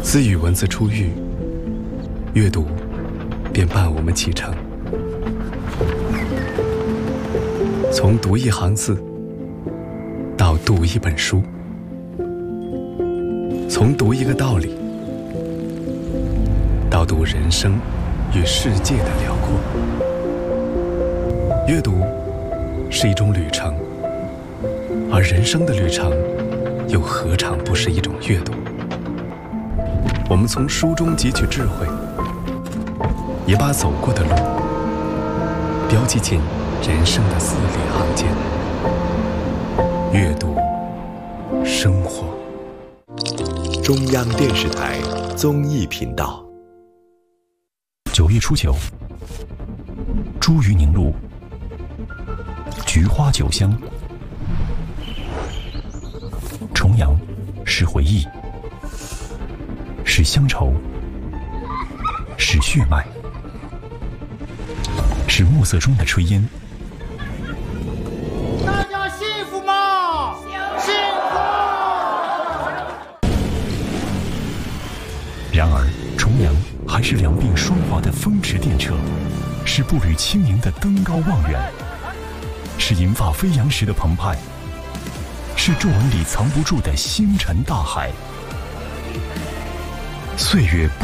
自语文字初遇，阅读便伴我们启程。从读一行字到读一本书，从读一个道理到读人生与世界的辽阔。阅读是一种旅程，而人生的旅程又何尝不是一种阅读？我们从书中汲取智慧，也把走过的路标记进人生的字里行间。阅读生活。 中央电视台综艺频道。 9月初9，茱萸凝露，菊花酒香。重阳是回忆，是乡愁，是血脉，是暮色中的炊烟。 大家幸福吗？幸福！ 然而，重阳还是两鬓霜华的风驰电掣，是步履轻盈的登高望远，是银发飞扬时的澎湃，是皱纹里藏不住的星辰大海。岁月不